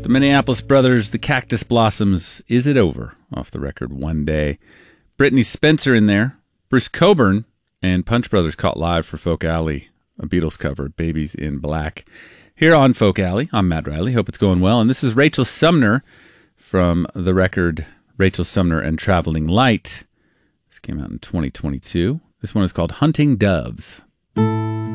The Minneapolis Brothers, The Cactus Blossoms, Is It Over? Off the record One Day. Brittany Spencer in there. Bruce Cockburn and Punch Brothers caught live for Folk Alley, a Beatles cover, Babies in Black. Here on Folk Alley, I'm Matt Riley. Hope it's going well. And this is Rachel Sumner from the record Rachel Sumner and Traveling Light. This came out in 2022. This one is called Hunting Doves.